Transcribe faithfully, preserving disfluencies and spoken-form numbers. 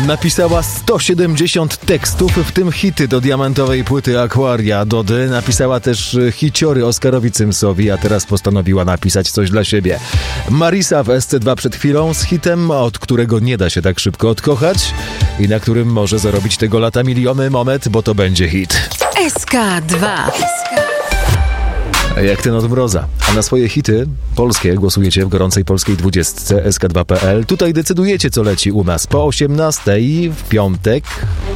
Napisała sto siedemdziesiąt tekstów, w tym hity do diamentowej płyty Aquaria Dody. Napisała też hiciory Oskarowi Cymsowi, a teraz postanowiła napisać coś dla siebie. Marisa w S C dwa przed chwilą z hitem, od którego nie da się tak szybko odkochać i na którym może zarobić tego lata miliony. Moment, bo to będzie hit. S K dwa. Jak ten od mroza. A na swoje hity polskie głosujecie w gorącej polskiej dwudziestce S K dwa kropka p l. Tutaj decydujecie, co leci u nas po osiemnastej w piątek.